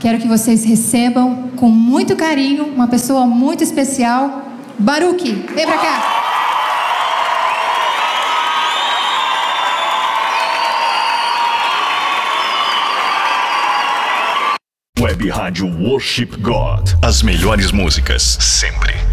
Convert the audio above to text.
quero que vocês recebam com muito carinho uma pessoa muito especial, Baruque. Vem pra cá. Web Rádio Worship God. As melhores músicas, sempre.